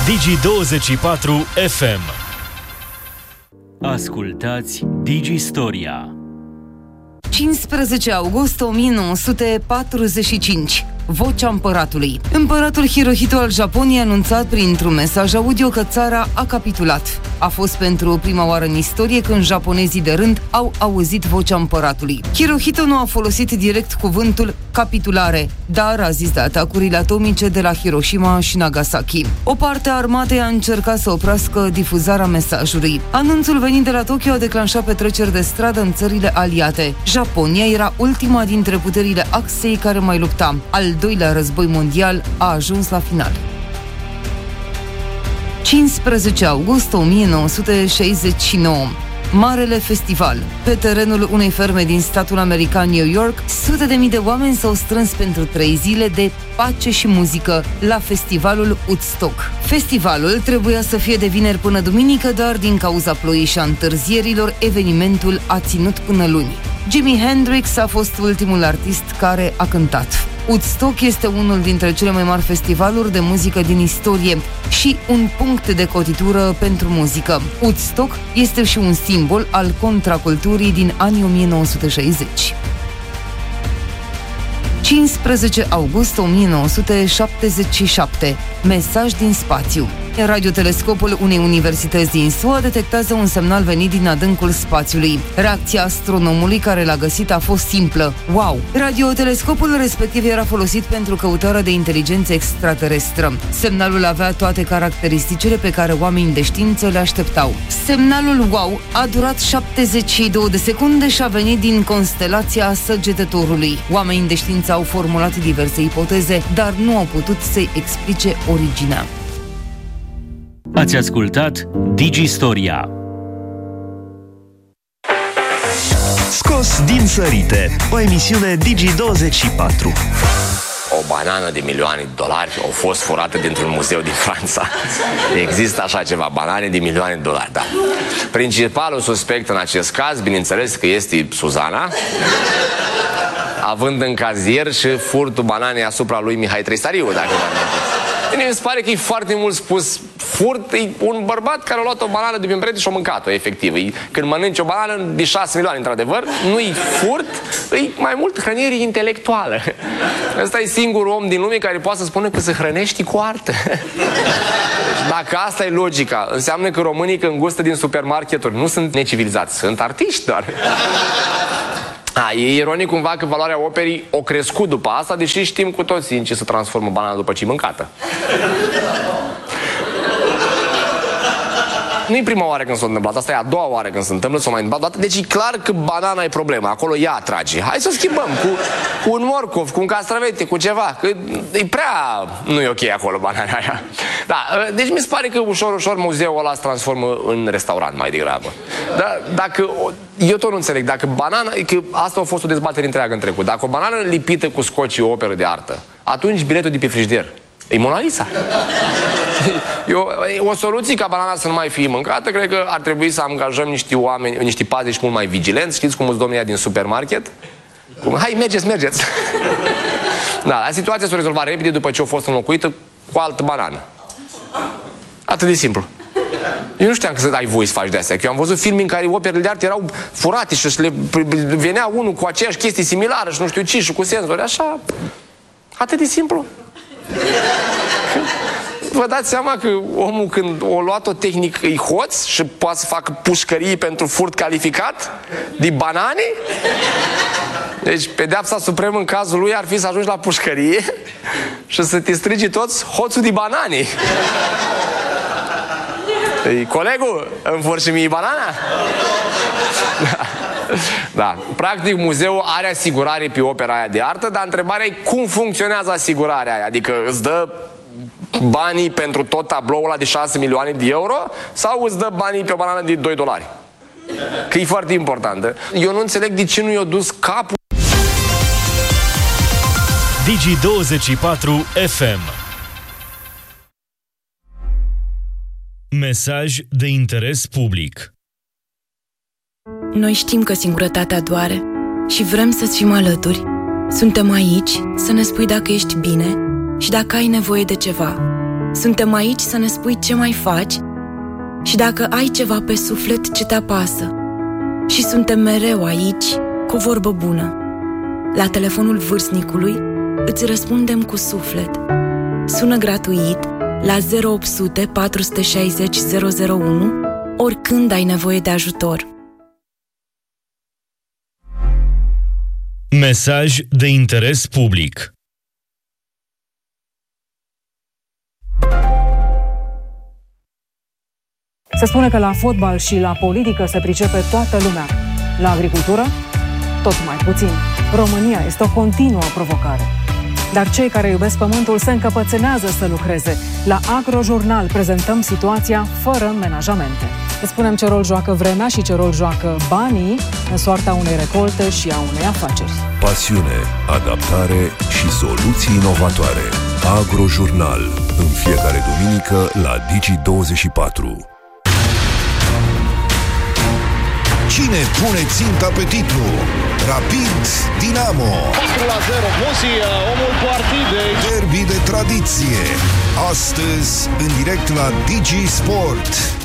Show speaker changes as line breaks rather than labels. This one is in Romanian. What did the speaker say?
Digi24 FM. Ascultați Digistoria.
15 august 1945. Vocea împăratului. Împăratul Hirohito al Japoniei a anunțat printr-un mesaj audio că țara a capitulat. A fost pentru prima oară în istorie când japonezii de rând au auzit vocea împăratului. Hirohito nu a folosit direct cuvântul capitulare, dar a zis de atacurile atomice de la Hiroshima și Nagasaki. O parte a armatei a încercat să oprească difuzarea mesajului. Anunțul venit de la Tokyo a declanșat petreceri de stradă în țările aliate. Japonia era ultima dintre puterile Axei care mai lupta. Al doilea război mondial a ajuns la final. 15 august 1969. Marele festival. Pe terenul unei ferme din statul american New York, sute de mii de oameni s-au strâns pentru 3 zile de pace și muzică la festivalul Woodstock. Festivalul trebuia să fie de vineri până duminică, dar din cauza ploii și a întârzierilor, evenimentul a ținut până luni. Jimi Hendrix a fost ultimul artist care a cântat. Woodstock este unul dintre cele mai mari festivaluri de muzică din istorie și un punct de cotitură pentru muzică. Woodstock este și un simbol al contraculturii din anii 1960. 15 august 1977. Mesaj din spațiu. Radiotelescopul unei universități din SUA detectează un semnal venit din adâncul spațiului. Reacția astronomului care l-a găsit a fost simplă. Wow! Radiotelescopul respectiv era folosit pentru căutarea de inteligență extraterestră. Semnalul avea toate caracteristicile pe care oamenii de știință le așteptau. Semnalul wow a durat 72 de secunde și a venit din constelația Săgetătorului. Oamenii de știință au formulat diverse ipoteze, dar nu au putut să-i explice originea.
Ați ascultat Digistoria.
Scos din sărite, o emisiune Digi24.
O banană de milioane de dolari au fost furate dintr-un muzeu din Franța. Există așa ceva, banane de milioane de dolari, da. Principalul suspect în acest caz, bineînțeles că este Suzana, având în cazier și furtul bananei asupra lui Mihai Tristariu, dacă vă amintiți. Bine, mi se pare că e foarte mult spus furt, e un bărbat care a luat o banană de pe prieten și a mâncat-o, efectiv. Când mănânci o banană de 6 milioane, într-adevăr, nu-i furt, e mai mult hrănire intelectuală. Ăsta e singurul om din lume care poate să spună că se hrănește cu artă. Dacă asta e logica, înseamnă că românii când gustă din supermarketuri nu sunt necivilizați, sunt artiști doar. E ironic cumva că valoarea operii o crescut după asta, deși știm cu toții în ce se transformă banana după ce e mâncată. Nu-i prima oară când s-a întâmplat, asta e a doua oară când se întâmplă, s-a mai întâmplat dată, deci e clar că banana e problema, acolo ea atrage. Hai să o schimbăm cu un morcov, cu un castravete, cu ceva, că e prea nu e ok acolo banana aia. Da, deci mi se pare că ușor, ușor muzeul ăla se transformă în restaurant mai degrabă. Dar dacă, eu tot nu înțeleg, dacă banana, că asta a fost o dezbatere întreagă în trecut, dacă o banană lipită cu scoci e o operă de artă, atunci biletul de pe frigider e Mona Lisa. O soluție ca banana să nu mai fie mâncată, cred că ar trebui să angajăm niște oameni, niște paziști mult mai vigilenți. Știți cum sunt domnii din supermarket? Hai, mergeți. Da, situația s-a rezolvat repede după ce a fost înlocuită cu altă banană. Atât de simplu. Eu nu știam că să ai voie să faci de astea, că eu am văzut filme în care operele de artă erau furate și le venea unul cu aceeași chestie similară și nu știu ce, și cu senzori, așa. Atât de simplu. Vă dați seama că omul când a luat o tehnică e hoț și poate să facă pușcării pentru furt calificat de banane? Deci pedeapsa supremă în cazul lui ar fi să ajungi la pușcărie și să te strigi toți hoțul de banane. Colegul, îmi fur și mie banana? Da. Practic, muzeul are asigurare pe opera aia de artă, dar întrebarea e cum funcționează asigurarea aia. Adică îți dă banii pentru tot tabloul ăla de 6 milioane de euro sau îți dă banii pe o banană de 2 dolari? Că e foarte importantă. Eu nu înțeleg de ce nu i-a dus capul.
Digi24 FM. Mesaj de interes public.
Noi știm că singurătatea doare și vrem să-ți fim alături. Suntem aici să ne spui dacă ești bine și dacă ai nevoie de ceva. Suntem aici să ne spui ce mai faci și dacă ai ceva pe suflet ce te apasă. Și suntem mereu aici cu o vorbă bună. La telefonul vârstnicului îți răspundem cu suflet. Sună gratuit la 0800 460 001 oricând ai nevoie de ajutor.
Mesaj de interes public.
Se spune că la fotbal și la politică se pricepe toată lumea. La agricultură, tot mai puțin. România este o continuă provocare. Dar cei care iubesc pământul se încăpățânează să lucreze. La Agrojurnal prezentăm situația fără menajamente. Îți spunem ce rol joacă vremea și ce rol joacă banii în soarta unei recolte și a unei afaceri.
Pasiune, adaptare și soluții inovatoare. Agrojurnal. În fiecare duminică la Digi24.
Cine pune ținta pe titlu? Rapid Dinamo
4-0, Musi, omul partidei.
Derby de tradiție. Astăzi, în direct la Digi Sport.